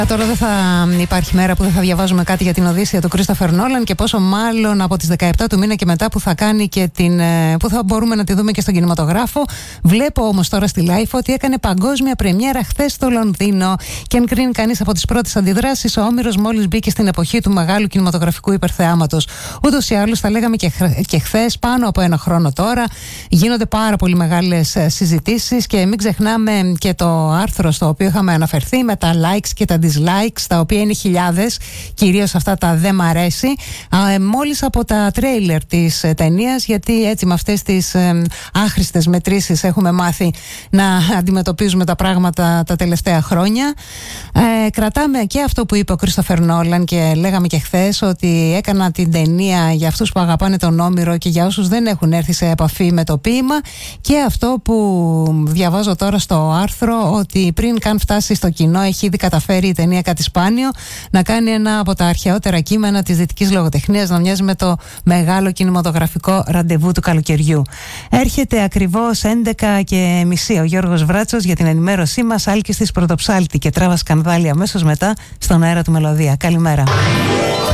Τώρα δεν θα υπάρχει μέρα που δεν θα διαβάζουμε κάτι για την Οδύσσεια του Κρίστοφερ Νόλαν και πόσο μάλλον από τις 17 του μήνα και μετά που θα κάνει και που θα μπορούμε να τη δούμε και στον κινηματογράφο. Βλέπω όμως τώρα στη Life ότι έκανε παγκόσμια πρεμιέρα χθες στο Λονδίνο. Και αν κρίνει κανείς από τις πρώτες αντιδράσεις, ο Όμηρος μόλις μπήκε στην εποχή του μεγάλου κινηματογραφικού υπερθεάματος. Ούτως ή άλλως, τα λέγαμε και χθες, πάνω από ένα χρόνο τώρα. Γίνονται πάρα πολύ μεγάλες συζητήσεις και μην ξεχνάμε και το άρθρο στο οποίο είχαμε αναφερθεί με τα likes και τα dislikes, τα οποία είναι χιλιάδες, κυρίως αυτά τα δεν μ' αρέσει, μόλις από τα τρέιλερ της ταινίας, γιατί έτσι με αυτές τις άχρηστες μετρήσεις έχουμε μάθει να αντιμετωπίζουμε τα πράγματα τα τελευταία χρόνια. Κρατάμε και αυτό που είπε ο Κρίστοφερ Νόλαν και λέγαμε και χθες, ότι έκανα την ταινία για αυτούς που αγαπάνε τον Όμηρο και για όσους δεν έχουν έρθει σε επαφή με το ποίημα, και αυτό που διαβάζω τώρα στο άρθρο, ότι πριν καν φτάσει στο κοινό έχει ήδη καταφέρει η ταινία Κάτι Σπάνιο να κάνει ένα από τα αρχαιότερα κείμενα της δυτικής λογοτεχνίας να μοιάζει με το μεγάλο κινηματογραφικό ραντεβού του καλοκαιριού. Έρχεται ακριβώς 11:30 ο Γιώργος Βράτσος για την ενημέρωσή μας. Άλκης της Πρωτοψάλτη και Τράβα Σκανδάλη αμέσως μετά στον αέρα του Μελωδία. Καλημέρα.